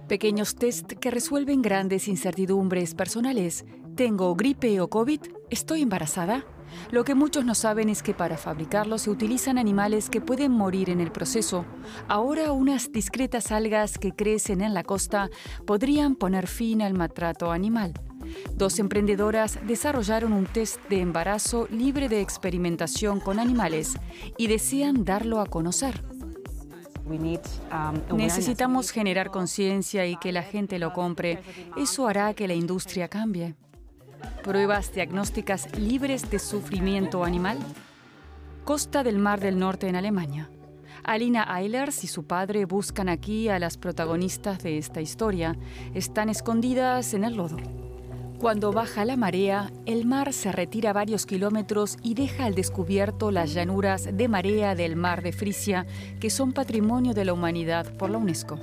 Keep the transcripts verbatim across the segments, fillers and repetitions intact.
Pequeños test que resuelven grandes incertidumbres personales. ¿Tengo gripe o COVID? ¿Estoy embarazada? Lo que muchos no saben es que para fabricarlos se utilizan animales que pueden morir en el proceso. Ahora unas discretas algas que crecen en la costa podrían poner fin al maltrato animal. Dos emprendedoras desarrollaron un test de embarazo libre de experimentación con animales y desean darlo a conocer. Necesitamos generar conciencia y que la gente lo compre. Eso hará que la industria cambie. ¿Pruebas diagnósticas libres de sufrimiento animal? Costa del Mar del Norte en Alemania. Alina Eilers y su padre buscan aquí a las protagonistas de esta historia. Están escondidas en el lodo. Cuando baja la marea, el mar se retira varios kilómetros y deja al descubierto las llanuras de marea del mar de Frisia, que son patrimonio de la humanidad por la UNESCO.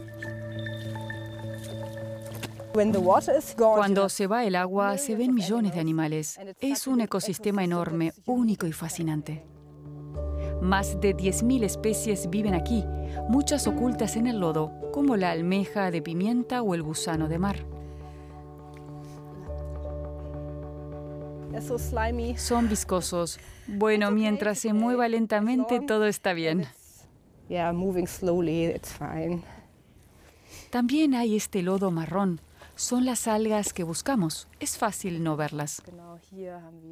Cuando se va el agua, se ven millones de animales. Es un ecosistema enorme, único y fascinante. Más de diez mil especies viven aquí, muchas ocultas en el lodo, como la almeja de pimienta o el gusano de mar. Son viscosos. Bueno, mientras se mueva lentamente, todo está bien. También hay este lodo marrón. Son las algas que buscamos. Es fácil no verlas.